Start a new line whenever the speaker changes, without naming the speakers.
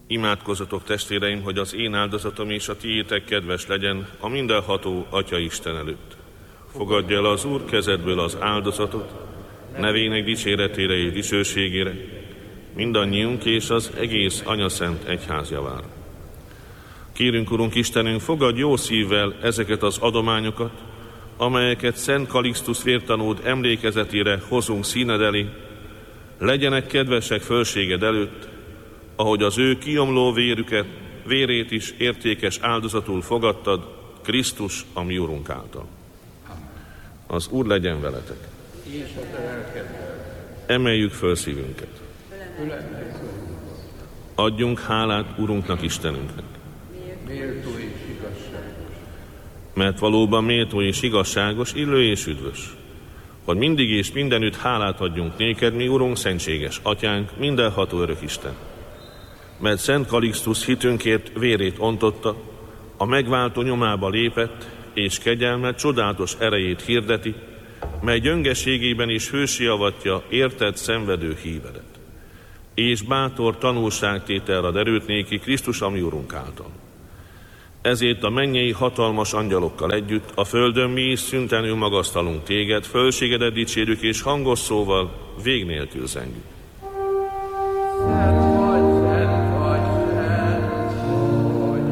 Imádkozzatok, testvéreim, hogy az én áldozatom és a tiétek kedves legyen a mindenható Atya Isten előtt. Fogadj el az Úr kezedből az áldozatot, nevének dicséretére és dicsőségére, mindannyiunk és az egész Anyaszent Egyház javára. Kérünk, Urunk Istenünk, fogadj jó szívvel ezeket az adományokat, amelyeket Szent Kalixtusz vértanúd emlékezetére hozunk színed elé, legyenek kedvesek fölséged előtt, ahogy az ő kiomló vérét is értékes áldozatul fogadtad, Krisztus, a mi Urunk által. Az Úr legyen veletek. Emeljük föl szívünket. Adjunk hálát Urunknak, Istenünknek. Mert valóban méltó és igazságos, illő és üdvös, hogy mindig és mindenütt hálát adjunk néked, mi Urunk, szentséges Atyánk, mindenható örök Isten. Mert Szent Kalixtusz hitünkért vérét ontotta, a megváltó nyomába lépett, és kegyelmet, csodálatos erejét hirdeti, mely gyöngeségében is hősi avatja érted szenvedő hívedet. És bátor tanulságtétel ad erőt néki Krisztus, a mi Urunk által. Ezért a mennyei hatalmas angyalokkal együtt a földön mi is szüntelenül magasztalunk téged, fölségedet dicsérjük és hangos szóval vég nélkül zengjük.